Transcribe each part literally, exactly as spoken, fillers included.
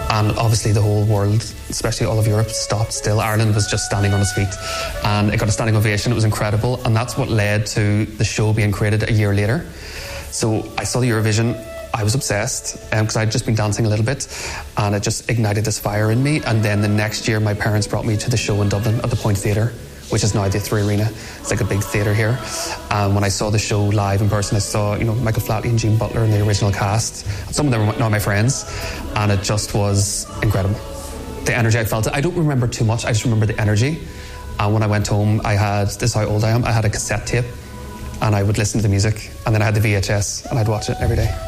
And obviously the whole world, especially all of Europe, stopped still. Ireland was just standing on its feet. And it got a standing ovation. It was incredible. And that's what led to the show being created a year later. So I saw the Eurovision. I was obsessed because um, I'd just been dancing a little bit, and it just ignited this fire in me. And then the next year, my parents brought me to the show in Dublin at the Point Theatre, which is now the Three Arena. It's like a big theatre here. And when I saw the show live in person, I saw, you know, Michael Flatley and Jean Butler in the original cast. Some of them are now my friends, and it just was incredible. The energy I felt, I don't remember too much, I just remember the energy. And when I went home, I had, this is how old I am, I had a cassette tape, and I would listen to the music, and then I had the V H S, and I'd watch it every day.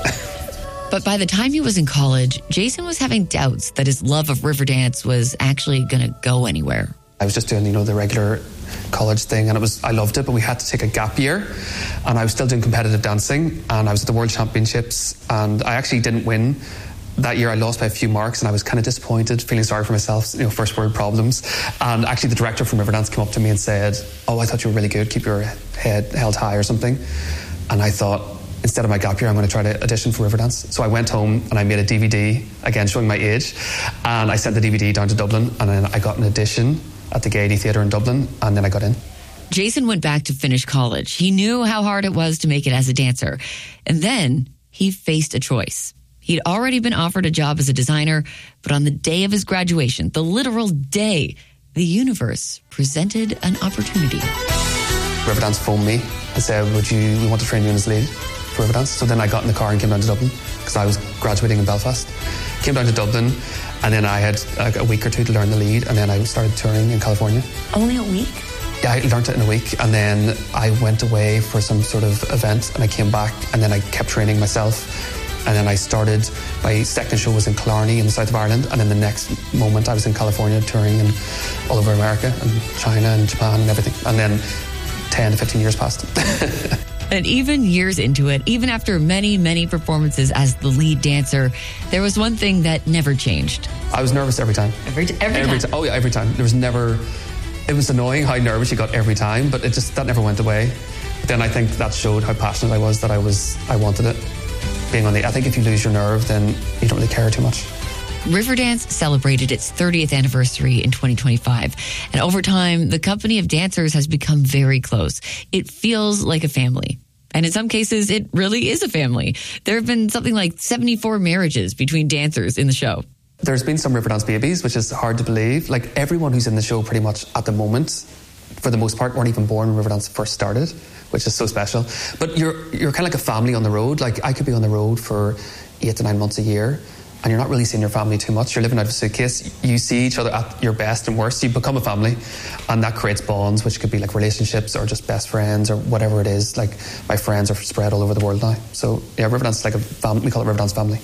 But by the time he was in college, Jason was having doubts that his love of Riverdance was actually going to go anywhere. I was just doing, you know, the regular college thing, and it was, I loved it, but we had to take a gap year, and I was still doing competitive dancing, and I was at the World Championships, and I actually didn't win that year. I lost by a few marks, and I was kind of disappointed, feeling sorry for myself, you know, first world problems. And actually the director from Riverdance came up to me and said, oh, I thought you were really good, keep your head held high or something. And I thought, instead of my gap year, I'm going to try to audition for Riverdance. So I went home and I made a D V D, again showing my age, and I sent the D V D down to Dublin, and then I got an audition at the Gaiety Theatre in Dublin, and then I got in. Jason went back to finish college. He knew how hard it was to make it as a dancer. And then he faced a choice. He'd already been offered a job as a designer, but on the day of his graduation, the literal day, the universe presented an opportunity. Riverdance phoned me and said, would you, we want to train you as lead for Riverdance. So then I got in the car and came down to Dublin, because I was graduating in Belfast. Came down to Dublin, and then I had like a week or two to learn the lead, and then I started touring in California. Only a week? Yeah, I learned it in a week, and then I went away for some sort of event, and I came back, and then I kept training myself. And then I started, my second show was in Killarney in the south of Ireland, and then the next moment I was in California touring and all over America and China and Japan and everything. And then ten to fifteen years passed. And even years into it, even after many, many performances as the lead dancer, there was one thing that never changed. I was nervous every time. Every, t- every, every time? T- oh yeah, every time. There was never, it was annoying how nervous you got every time, but it just, that never went away. But then I think that showed how passionate I was, that I was, I wanted it. Being on the, I think if you lose your nerve, then you don't really care too much. Riverdance celebrated its thirtieth anniversary in twenty twenty-five. And over time, the company of dancers has become very close. It feels like a family. And in some cases, it really is a family. There have been something like seventy-four marriages between dancers in the show. There's been some Riverdance babies, which is hard to believe. Like everyone who's in the show pretty much at the moment, for the most part, weren't even born when Riverdance first started, which is so special. But you're you're kind of like a family on the road. Like I could be on the road for eight to nine months a year, and you're not really seeing your family too much. You're living out of a suitcase. You see each other at your best and worst. You become a family, and that creates bonds, which could be like relationships or just best friends or whatever it is. Like my friends are spread all over the world now. So yeah, Riverdance is like a family. We call it Riverdance family.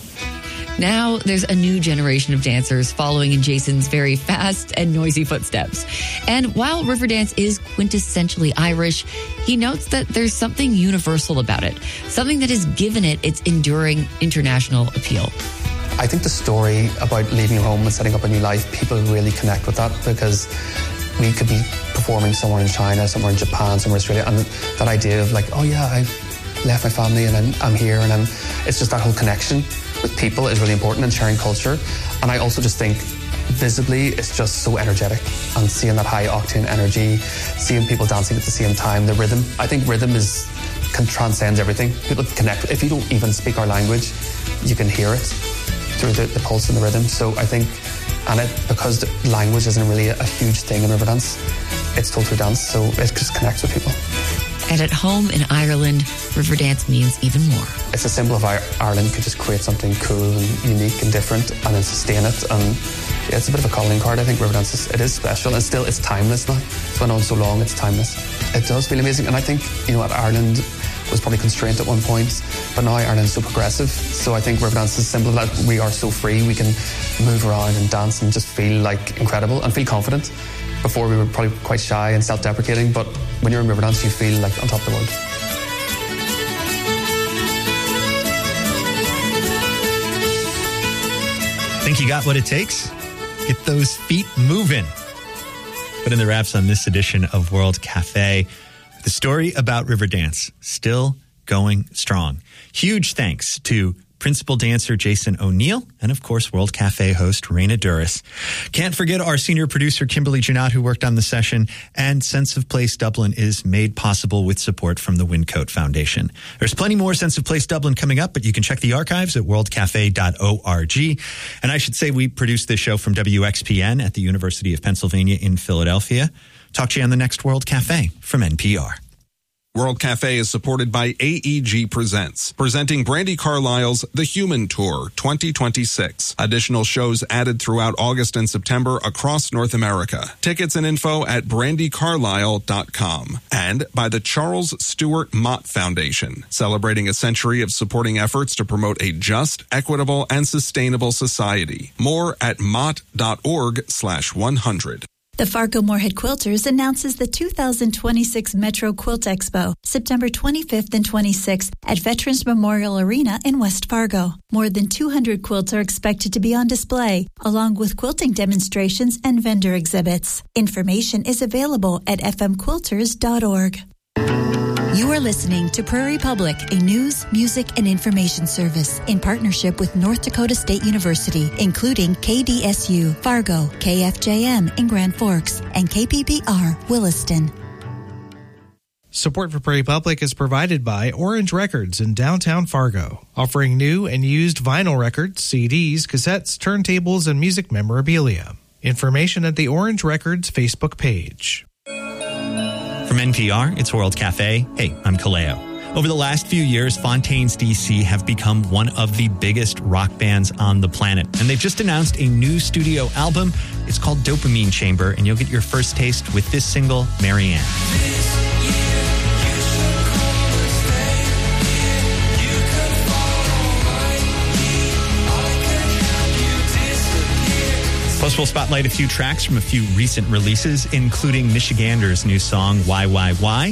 Now there's a new generation of dancers following in Jason's very fast and noisy footsteps. And while Riverdance is quintessentially Irish, he notes that there's something universal about it, something that has given it its enduring international appeal. I think the story about leaving your home and setting up a new life, people really connect with that, because we could be performing somewhere in China, somewhere in Japan, somewhere in Australia, and that idea of like, oh yeah, I've left my family and I'm, I'm here, and I'm, it's just that whole connection with people is really important, and sharing culture. And I also just think visibly it's just so energetic, and seeing that high octane energy, seeing people dancing at the same time, the rhythm. I think rhythm is can transcend everything. People connect. If you don't even speak our language, you can hear it through the, the pulse and the rhythm. So I think, and it, because the language isn't really a, a huge thing in Riverdance, it's told through dance, so it just connects with people. And at home in Ireland, Riverdance means even more. It's a symbol of how Ireland could just create something cool and unique and different, and then sustain it. And yeah, it's a bit of a calling card. I think Riverdance is, it is special, and still it's timeless now. It's been on so long, it's timeless. It does feel amazing, and I think, you know, at Ireland was probably constrained at one point, but now Ireland's so progressive. So I think Riverdance is a symbol of that. We are so free, we can move around and dance and just feel like incredible and feel confident. Before we were probably quite shy and self-deprecating, but when you're in Riverdance, you feel like on top of the world. Think you got what it takes? Get those feet moving. Put in the wraps on this edition of World Cafe. The story about Riverdance still going strong. Huge thanks to principal dancer Jason O'Neill, and of course, World Cafe host Raina Duras. Can't forget our senior producer Kimberly Janot, who worked on the session, and Sense of Place Dublin is made possible with support from the Wyncote Foundation. There's plenty more Sense of Place Dublin coming up, but you can check the archives at world cafe dot org. And I should say we produced this show from W X P N at the University of Pennsylvania in Philadelphia. Talk to you on the next World Cafe from N P R. World Cafe is supported by A E G Presents, presenting Brandi Carlile's The Human Tour twenty twenty-six. Additional shows added throughout August and September across North America. Tickets and info at brandy carlisle dot com. And by the Charles Stewart Mott Foundation, celebrating a century of supporting efforts to promote a just, equitable, and sustainable society. More at mott dot org slash one hundred. The Fargo Moorhead Quilters announces the two thousand twenty-six Metro Quilt Expo, September twenty-fifth and twenty-sixth at Veterans Memorial Arena in West Fargo. More than two hundred quilts are expected to be on display, along with quilting demonstrations and vendor exhibits. Information is available at f m quilters dot org. You are listening to Prairie Public, a news, music, and information service in partnership with North Dakota State University, including K D S U, Fargo, K F J M in Grand Forks, and K P B R, Williston. Support for Prairie Public is provided by Orange Records in downtown Fargo, offering new and used vinyl records, C Ds, cassettes, turntables, and music memorabilia. Information at the Orange Records Facebook page. From N P R, it's World Cafe. Hey, I'm Kaleo. Over the last few years, Fontaines D C have become one of the biggest rock bands on the planet. And they've just announced a new studio album. It's called Dopamine Chamber, and you'll get your first taste with this single, Marianne. Plus, we'll spotlight a few tracks from a few recent releases, including Michigander's new song, Why, Why, Why?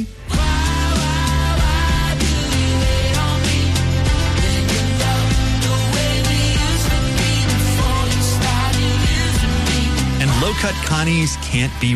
And Low Cut Connie's Can't Be